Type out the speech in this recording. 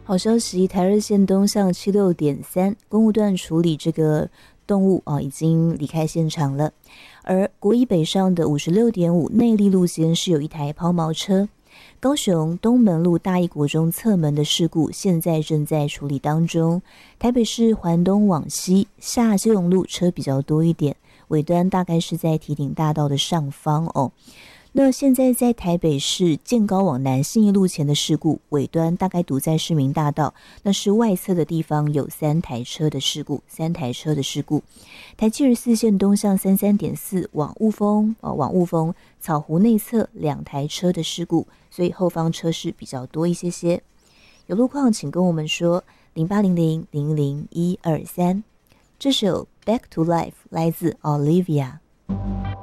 好消息，台二线东向76.3公务段处理这个动物已经离开现场了。而国一北上的56.5内壢路线是有一台抛锚车。高雄东门路大义国中侧门的事故现在正在处理当中。台北市环东往西下基隆路车比较多一点，尾端大概是在堤顶大道的上方哦。那现在在台北市建高往南信义路前的事故，尾端大概堵在市民大道，那是外侧的地方有3台车的事故。台74线东向33.4往雾峰草湖内侧2台车的事故，所以后方车势比较多一些。有路况请跟我们说0800000123。这首 Back to Life 来自 Olivia。